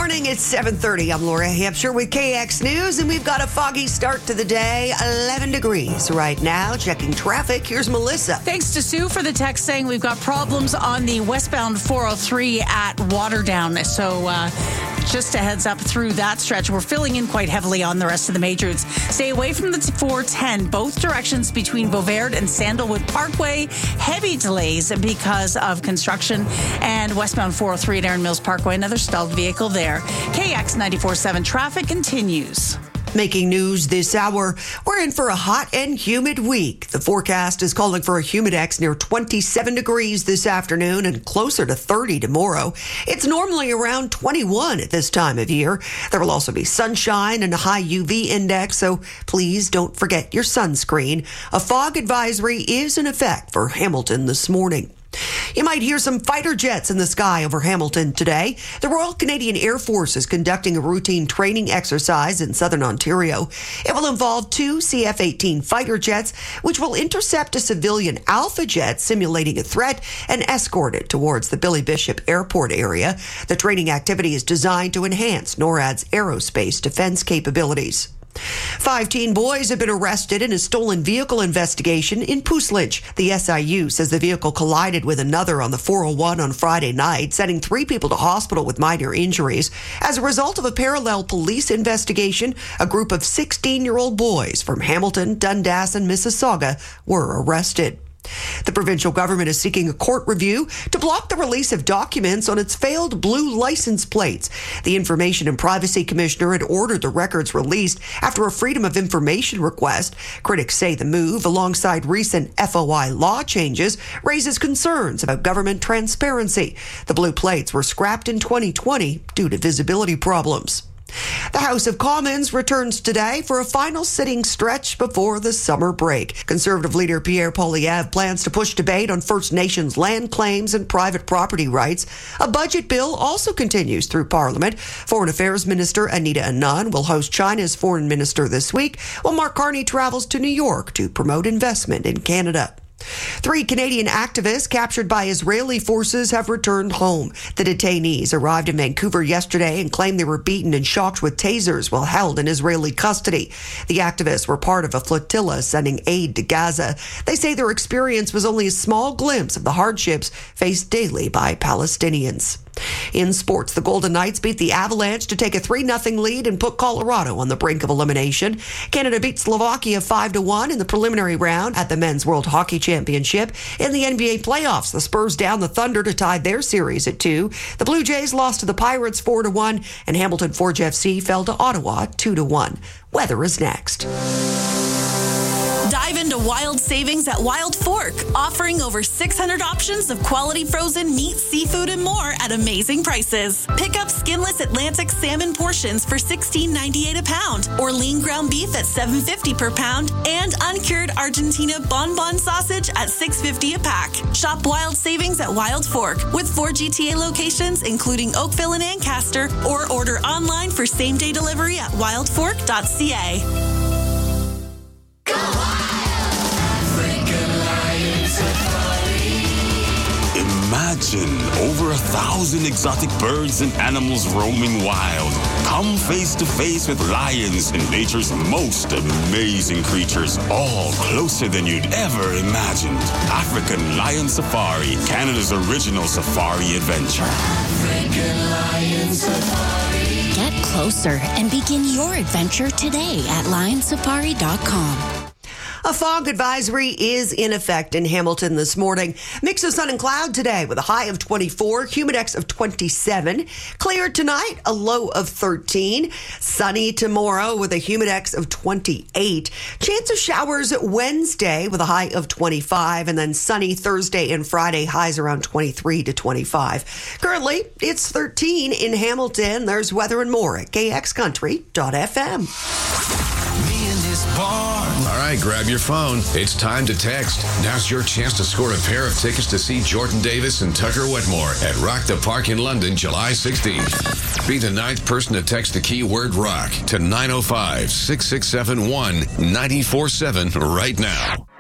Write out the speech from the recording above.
morning. It's 7:30. I'm Laura Hampshire with KX News, and we've got a foggy start to the day. 11 degrees right now. Checking traffic. Here's Melissa. Thanks to Sue for the text saying we've got problems on the westbound 403 at Waterdown. So just a heads up through that stretch. We're filling in quite heavily on the rest of the major routes. Stay away from the 410, both directions between Beauvert and Sandalwood Parkway. Heavy delays because of construction. And westbound 403 at Erin Mills Parkway, another stalled vehicle there. KX 94.7 traffic continues. Making news this hour, we're in for a hot and humid week. The forecast is calling for a humidex near 27 degrees this afternoon and closer to 30 tomorrow. It's normally around 21 at this time of year. There will also be sunshine and a high UV index, so please don't forget your sunscreen. A fog advisory is in effect for Hamilton this morning. You might hear some fighter jets in the sky over Hamilton today. The Royal Canadian Air Force is conducting a routine training exercise in southern Ontario. It will involve two CF-18 fighter jets, which will intercept a civilian Alpha jet simulating a threat and escort it towards the Billy Bishop Airport area. The training activity is designed to enhance NORAD's aerospace defense capabilities. 5 teen boys have been arrested in a stolen vehicle investigation in Puslinch. The SIU says the vehicle collided with another on the 401 on Friday night, sending 3 people to hospital with minor injuries. As a result of a parallel police investigation, a group of 16-year-old boys from Hamilton, Dundas, and Mississauga were arrested. The provincial government is seeking a court review to block the release of documents on its failed blue license plates. The Information and Privacy Commissioner had ordered the records released after a Freedom of Information request. Critics say the move, alongside recent FOI law changes, raises concerns about government transparency. The blue plates were scrapped in 2020 due to visibility problems. The House of Commons returns today for a final sitting stretch before the summer break. Conservative leader Pierre Poilievre plans to push debate on First Nations land claims and private property rights. A budget bill also continues through Parliament. Foreign Affairs Minister Anita Anand will host China's foreign minister this week, while Mark Carney travels to New York to promote investment in Canada. 3 Canadian activists captured by Israeli forces have returned home. The detainees arrived in Vancouver yesterday and claimed they were beaten and shocked with tasers while held in Israeli custody. The activists were part of a flotilla sending aid to Gaza. They say their experience was only a small glimpse of the hardships faced daily by Palestinians. In sports, the Golden Knights beat the Avalanche to take a 3-0 lead and put Colorado on the brink of elimination. Canada beat Slovakia 5-1 in the preliminary round at the Men's World Hockey Championship. In the NBA playoffs, the Spurs downed the Thunder to tie their series at 2. The Blue Jays lost to the Pirates 4-1, and Hamilton Forge FC fell to Ottawa 2-1. Weather is next. Dive into wild savings at Wild Fork, offering over 600 options of quality frozen meat, seafood, and more at amazing prices. Pick up skinless Atlantic salmon portions for $16.98 a pound, or lean ground beef at $7.50 per pound, and uncured Argentina bonbon sausage at $6.50 a pack. Shop wild savings at Wild Fork with 4 GTA locations, including Oakville and Ancaster, or order online for same-day delivery at wildfork.ca. Imagine over 1,000 exotic birds and animals roaming wild. Come face to face with lions and nature's most amazing creatures, all closer than you'd ever imagined. African Lion Safari, Canada's original safari adventure. African Lion Safari. Get closer and begin your adventure today at lionsafari.com. A fog advisory is in effect in Hamilton this morning. Mix of sun and cloud today with a high of 24, humidex of 27. Clear tonight, a low of 13. Sunny tomorrow with a humidex of 28. Chance of showers Wednesday with a high of 25. And then sunny Thursday and Friday, highs around 23 to 25. Currently, it's 13 in Hamilton. There's weather and more at kxcountry.fm. All right, grab your phone. It's time to text. Now's your chance to score a pair of tickets to see Jordan Davis and Tucker Wetmore at Rock the Park in London, July 16th. Be the 9th person to text the keyword rock to 905-667-1947 right now.